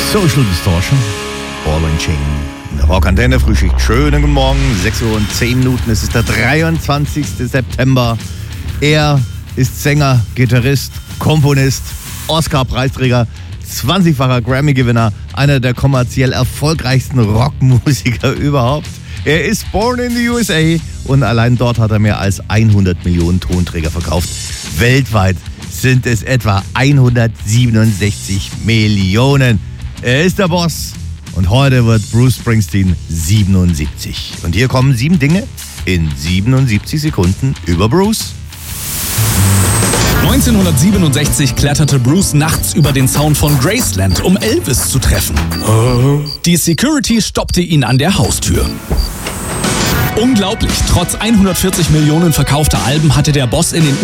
Social Distortion, Ball and Chain. In der Rockantenne, Frühschicht. Schönen guten Morgen, 6 Uhr und 10 Minuten. Es ist der 23. September. Er ist Sänger, Gitarrist, Komponist, Oscar-Preisträger, 20-facher Grammy-Gewinner, einer der kommerziell erfolgreichsten Rockmusiker überhaupt. Er ist born in the USA und allein dort hat er mehr als 100 Millionen Tonträger verkauft. Weltweit sind es etwa 167 Millionen. Er ist der Boss und heute wird Bruce Springsteen 77. Und hier kommen 7 Dinge in 77 Sekunden über Bruce. 1967 kletterte Bruce nachts über den Zaun von Graceland, um Elvis zu treffen. Die Security stoppte ihn an der Haustür. Unglaublich, trotz 140 Millionen verkaufter Alben hatte der Boss in den